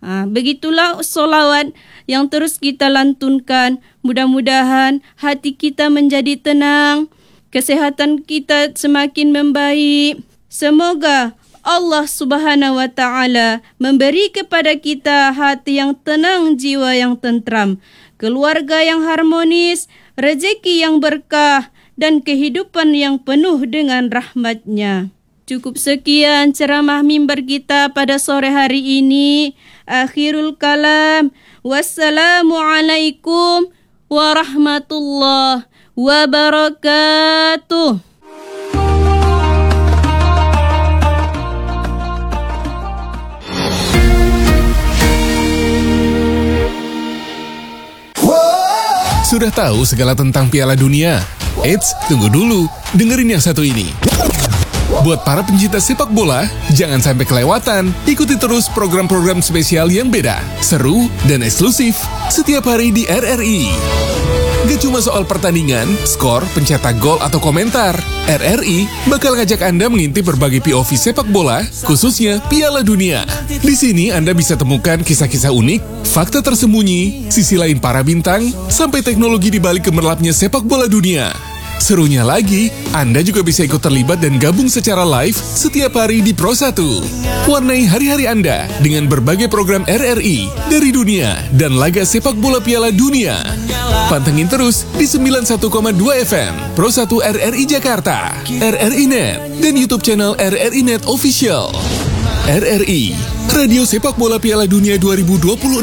Begitulah solawat yang terus kita lantunkan. Mudah-mudahan hati kita menjadi tenang, kesehatan kita semakin membaik. Semoga Allah Subhanahu wa Ta'ala memberi kepada kita hati yang tenang, jiwa yang tentram, keluarga yang harmonis, rezeki yang berkah, dan kehidupan yang penuh dengan rahmat-Nya. Cukup sekian ceramah mimbar kita pada sore hari ini. Akhirul kalam. Wassalamualaikum warahmatullahi wabarakatuh. Sudah tahu segala tentang Piala Dunia? Eits, tunggu dulu. Dengerin yang satu ini. Buat para pencinta sepak bola, jangan sampai kelewatan. Ikuti terus program-program spesial yang beda, seru, dan eksklusif setiap hari di RRI. Gak cuma soal pertandingan, skor, pencetak gol, atau komentar. RRI bakal ngajak Anda mengintip berbagai POV sepak bola, khususnya Piala Dunia. Di sini Anda bisa temukan kisah-kisah unik, fakta tersembunyi, sisi lain para bintang, sampai teknologi di balik gemerlapnya sepak bola dunia. Serunya lagi, Anda juga bisa ikut terlibat dan gabung secara live setiap hari di Pro 1. Warnai hari-hari Anda dengan berbagai program RRI dari dunia dan laga sepak bola Piala Dunia. Pantengin terus di 91,2 FM, Pro 1 RRI Jakarta, RRI Net, dan YouTube channel RRI Net Official. RRI, Radio Sepak Bola Piala Dunia 2026.